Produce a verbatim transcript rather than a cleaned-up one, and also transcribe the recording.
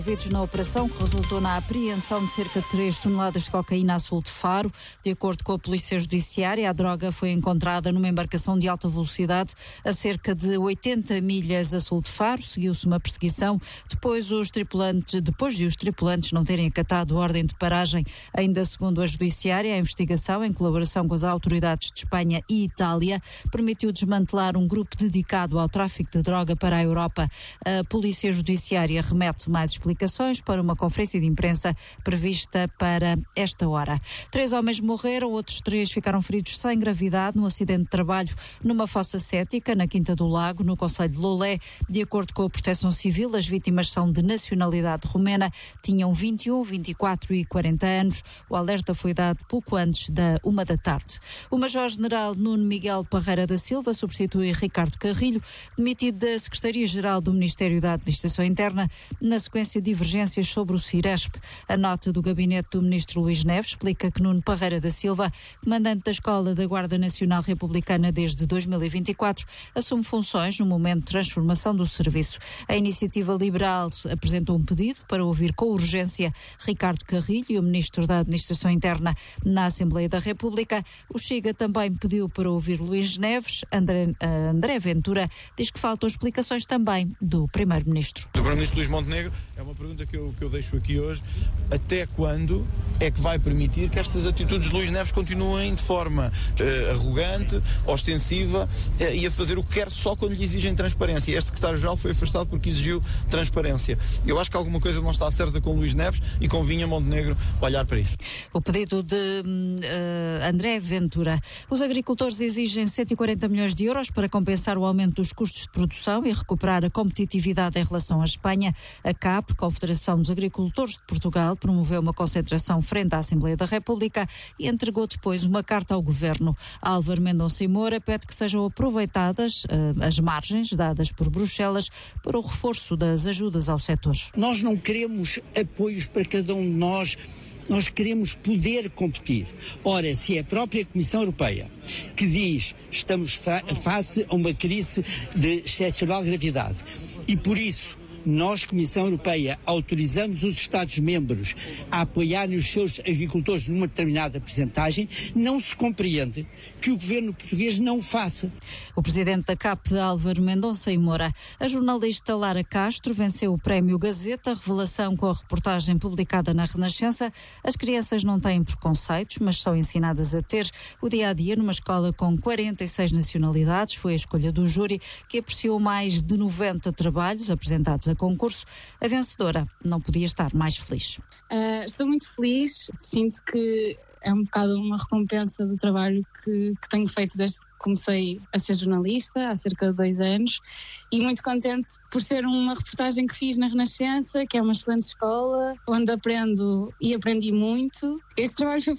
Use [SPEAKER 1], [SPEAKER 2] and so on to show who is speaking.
[SPEAKER 1] Envolvidos na operação que resultou na apreensão de cerca de três toneladas de cocaína a sul de Faro. De acordo com a Polícia Judiciária, a droga foi encontrada numa embarcação de alta velocidade a cerca de oitenta milhas a sul de Faro. Seguiu-se uma perseguição depois, os tripulantes, depois de os tripulantes não terem acatado ordem de paragem. Ainda segundo a Judiciária, a investigação, em colaboração com as autoridades de Espanha e Itália, permitiu desmantelar um grupo dedicado ao tráfico de droga para a Europa. A Polícia Judiciária remete mais explicações para uma conferência de imprensa prevista para esta hora. Três homens morreram, outros três ficaram feridos sem gravidade num acidente de trabalho numa fossa cética na Quinta do Lago, no concelho de Lolé. De acordo com a Proteção Civil, as vítimas são de nacionalidade romena, tinham vinte e um, vinte e quatro e quarenta anos. O alerta foi dado pouco antes da uma da tarde. O Major-General Nuno Miguel Parreira da Silva substitui Ricardo Carrilho, demitido da Secretaria-Geral do Ministério da Administração Interna, na sequência de divergências sobre o Ciresp. A nota do gabinete do ministro Luís Neves explica que Nuno Parreira da Silva, comandante da Escola da Guarda Nacional Republicana desde dois mil e vinte e quatro, assume funções no momento de transformação do serviço. A Iniciativa Liberal apresentou um pedido para ouvir com urgência Ricardo Carrilho e o ministro da Administração Interna na Assembleia da República. O Chega também pediu para ouvir Luís Neves. André, André Ventura diz que faltam explicações também do primeiro-ministro.
[SPEAKER 2] O primeiro-ministro Luís Montenegro, é uma pergunta que eu, que eu deixo aqui hoje: até quando é que vai permitir que estas atitudes de Luís Neves continuem de forma uh, arrogante, ostensiva uh, e a fazer o que quer só quando lhe exigem transparência? Este secretário-geral foi afastado porque exigiu transparência. Eu acho que alguma coisa não está certa com Luís Neves e convinha Montenegro olhar para isso.
[SPEAKER 1] O pedido de uh, André Ventura. Os agricultores exigem cento e quarenta milhões de euros para compensar o aumento dos custos de produção e recuperar a competitividade em relação à Espanha. A C A P, Confederação dos Agricultores de Portugal, promoveu uma concentração frente à Assembleia da República e entregou depois uma carta ao Governo. Álvaro Mendonça e Moura pede que sejam aproveitadas uh, as margens dadas por Bruxelas para o reforço das ajudas ao setor.
[SPEAKER 3] Nós não queremos apoios para cada um de nós. Nós queremos poder competir. Ora, se é a própria Comissão Europeia que diz estamos fa- face a uma crise de excepcional gravidade e por isso nós, Comissão Europeia, autorizamos os Estados-membros a apoiarem os seus agricultores numa determinada percentagem, não se compreende que o governo português não o faça.
[SPEAKER 1] O presidente da C A P, Álvaro Mendonça e Moura. A jornalista Lara Castro venceu o prémio Gazeta, revelação com a reportagem publicada na Renascença. As crianças não têm preconceitos, mas são ensinadas a ter. O dia-a-dia numa escola com quarenta e seis nacionalidades foi a escolha do júri, que apreciou mais de noventa trabalhos apresentados a concurso. A vencedora não podia estar mais feliz.
[SPEAKER 4] Uh, estou muito feliz, sinto que é um bocado uma recompensa do trabalho que, que tenho feito desde que comecei a ser jornalista, há cerca de dois anos, e muito contente por ser uma reportagem que fiz na Renascença, que é uma excelente escola, onde aprendo e aprendi muito. Este trabalho foi